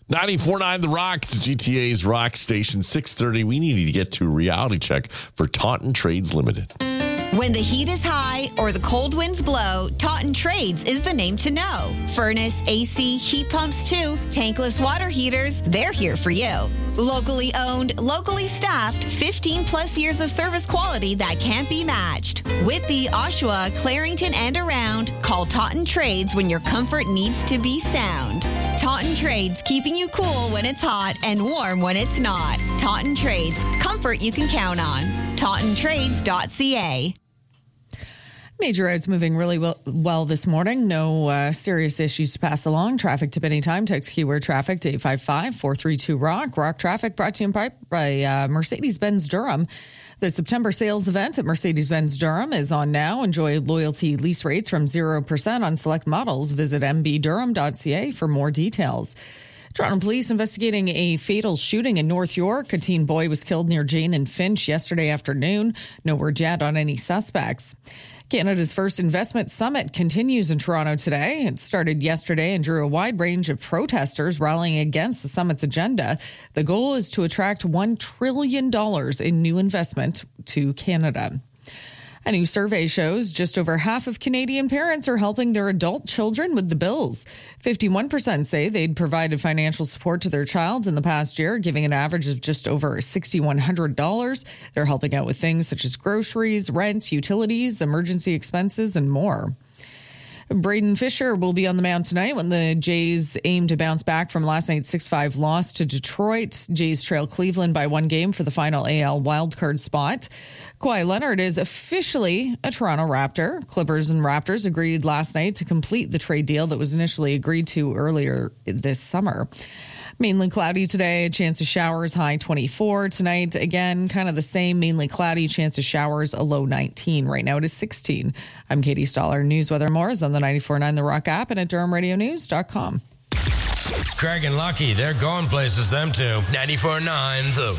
94.9 The Rock, it's GTA's Rock Station 630. We need to get to a reality check for Taunton Trades Limited. When the heat is high or the cold winds blow, Taunton Trades is the name to know. Furnace, AC, heat pumps too, tankless water heaters, they're here for you. Locally owned, locally staffed, 15 plus years of service quality that can't be matched. Whitby, Oshawa, Clarington, and around, call Taunton Trades when your comfort needs to be sound. Taunton Trades, keeping you cool when it's hot and warm when it's not. Taunton Trades, comfort you can count on. TauntonTrades.ca. Major roads moving really well this morning. No serious issues to pass along. Traffic tip anytime. Text keyword traffic to 855-432-ROCK. Rock Traffic brought to you in part by Mercedes-Benz Durham. The September sales event at Mercedes-Benz Durham is on now. Enjoy loyalty lease rates from 0% on select models. Visit mbdurham.ca for more details. Toronto police investigating a fatal shooting in North York. A teen boy was killed near Jane and Finch yesterday afternoon. No word yet on any suspects. Canada's first investment summit continues in Toronto today. It started yesterday and drew a wide range of protesters rallying against the summit's agenda. The goal is to attract $1 trillion in new investment to Canada. A new survey shows just over half of Canadian parents are helping their adult children with the bills. 51% say they'd provided financial support to their child in the past year, giving an average of just over $6,100. They're helping out with things such as groceries, rent, utilities, emergency expenses, and more. Braden Fisher will be on the mound tonight when the Jays aim to bounce back from last night's 6-5 loss to Detroit. Jays trail Cleveland by one game for the final AL wildcard spot. Kawhi Leonard is officially a Toronto Raptor. Clippers and Raptors agreed last night to complete the trade deal that was initially agreed to earlier this summer. Mainly cloudy today, a chance of showers, high 24. Tonight, again, kind of the same, mainly cloudy, chance of showers, a low 19. Right now it is 16. I'm Katie Stoller. News, weather, more is on the 94.9 The Rock app and at DurhamRadioNews.com. Craig and Lucky, they're going places, them two. 94.9 The